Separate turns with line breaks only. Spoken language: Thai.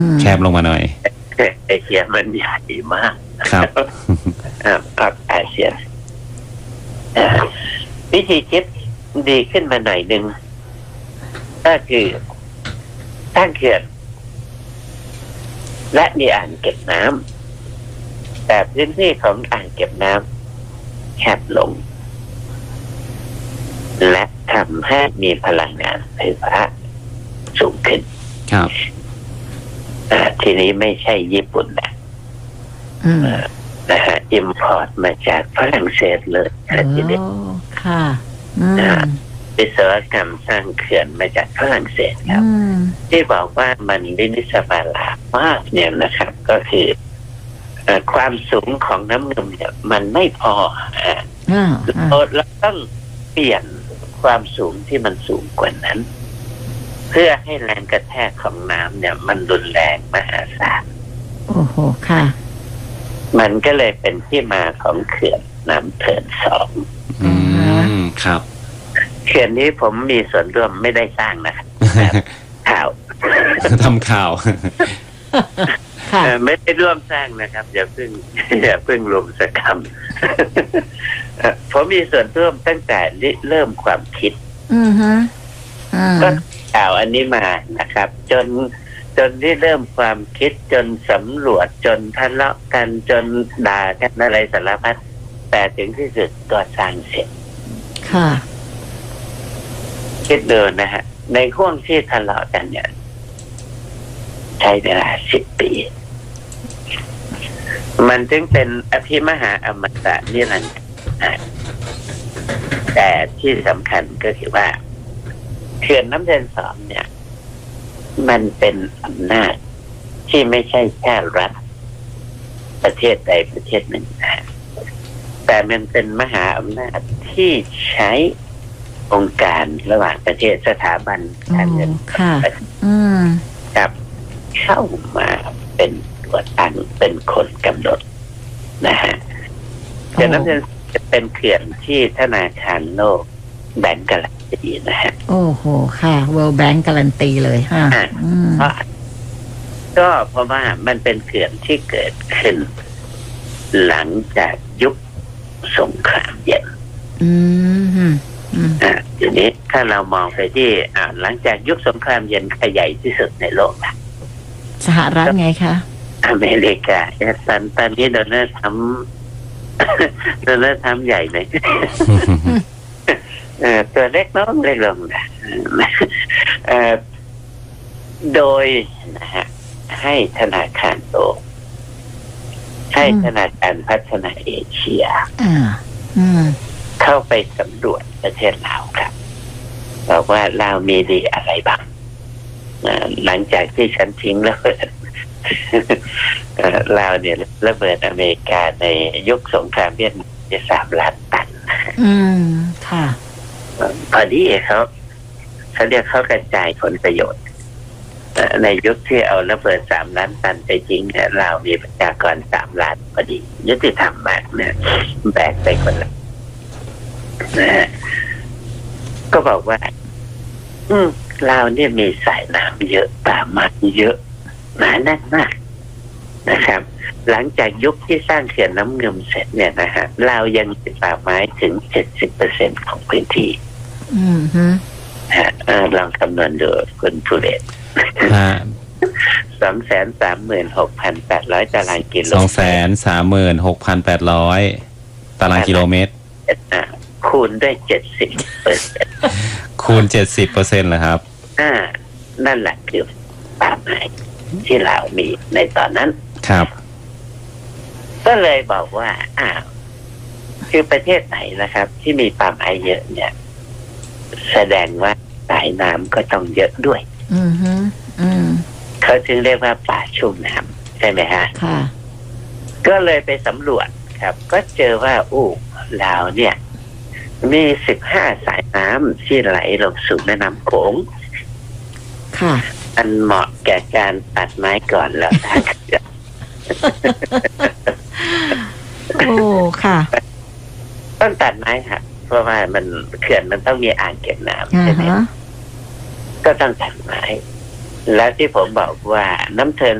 แคบลงมาหน่อย
เอเชียมันใหญ่มาก
ครับ
อาเซียนวิธีคิดดีขึ้นมาหน่อยนึงก็คือสร้างเขื่อนและมีอ่างเก็บน้ำแต่พื้นที่ของอ่างเก็บน้ำแคบลงและทำให้มีพลังงานไฟฟ้าสูงขึ้น
ครับ
ทีนี้ไม่ใช่ญี่ปุ่นนะอิมพอร์ตมาจากฝรั่งเศสเลยทีนี้
ค่ะ
วิศวกรรมสร้างเขื่อนมาจากฝรั่งเศสครับที่บอกว่ามันวินิสมาลามากเนี่ยนะครับ ก็คือความสูงของน้ำนมเนี่ยมันไม่พอเราต้องเปลี่ยนความสูงที่มันสูงกว่านั้นเพื่อให้แรงกระแทกของน้ำเนี่ยมันรุนแรงมหาศาล
โอ้โหค่ะ
มันก็เลยเป็นที่มาของเขื่อนน้ำเทิน2
ครับ
เขื่อนนี้ผมมีส่วนร่วมไม่ได้สร้างนะครับข่าว
ทำข่าว
ไม่ได้ร่วมสร้างนะครับอย่าเพิ่งรวมสกรรมผมมีส่วนร่วมตั้งแต่เริ่มความคิดก็ข่าวอันนี้มานะครับจนที่เริ่มความคิดจนสำรวจจนทะเลาะกันจนด่ากันอะไรสารพัดแต่ถึงที่สุดก็สร้างเสร็จ
ค่ะ
คิดดูนะฮะในช่วงที่ทะเลาะกันเนี่ยใช้เวลา10 ปีมันจึงเป็นอภิมหาอมตะนิรันดร์แต่ที่สำคัญก็คือว่าเขื่อนน้ำเทิน2เนี่ยมันเป็นอำนาจที่ไม่ใช่แค่รัฐประเทศใดประเทศหนึ่งนะแต่มันเป็นมหาอำนาจที่ใช้องค์การระหว่างประเทศสถาบันการเงินกับเข้ามาเป็นตัวตั้งเป็นคนกำหนดนะฮะเขื่อนน้ำเทินจะเป็นเขื่อนที่ธนาคารโลกแบงก์การันตีนะฮะ
โอ้โหค่ะ World Bank การันตีเลยฮะ
เพราะว่ามันเป็นเขื่อนที่เกิดขึ้นหลังจากยุคสงครามเย็นทีนี้ถ้าเรามองไปที่หลังจากยุคสงครามเย็นใครใหญ่ที่สุดในโลกล่ะ
สหรัฐไงคะ
อเมริกาตอนนี้โดนัลด์ทรัมป์ใหญ่ไหมตัวเล็กน้องเล็กลงนะโดยนะฮะให้ธนาคารโลกให้ธนาคารพัฒนาเอเชียเข้าไปสำรวจประเทศลาวครับบอกว่าลาวมีดีอะไรบ้างหลังจากที่ฉันทิ้งระเบิดลาวเนี่ยระเบิดอเมริกาในยุคสงครามเวียดนาม3 ล้านตัน
ค่ะ
พอดีเขาเรียกเขากระจายผลประโยชน์ในยุคที่เอาระเบิด3 ล้านตันไปจริงเนี่ยเรามีประชากร3 ล้านพอดียุติธรรมมากเนี่ยแบกไปคนละก็บอกว่าเราเนี่ยมีสายน้ำเยอะป่าไม้เยอะหนาแน่นมากนะครับ หลังจากยุคที่สร้างเขื่อนน้ำเงิมเสร็จเนี่ยนะฮะเรายังมีป่าไม้ถึง 70% ของพื้นที่ลองคำนวณดูคุณภูเรศ236,800 ตารางกิโล
236,800 ตารางกิโลเมตร
คูณด้วย 70%
คูณ 70% เหรอครับ
นั่นแหละคือป่าไม้ที่เรามีในตอนนั้น
ครับ
ก็เลยบอกว่าคือประเทศไหนนะครับที่มีป่าไม้เยอะเนี่ยแสดงว่าสายน้ำก็ต้องเยอะด้วยเขาจึงเรียกว่าป่าชุ่มน้ำใช่ไหมฮะก็เลยไปสำรวจครับก็เจอว่าลาวเนี่ยมี15 สายน้ำที่ไหลลงสู่แม่น้ำโขงอันเหมาะแก่การตัดไม้ก่อนแล้วทางเขื่อน
โอ้ค่ะ
ต้องตัดไม้ค่ะเพราะว่ามันเขื่อนมันต้องมีอ่างเก็บน้ำใช่ไหมก็ต้องตัดไม้แล้วที่ผมบอกว่าน้ำเทิน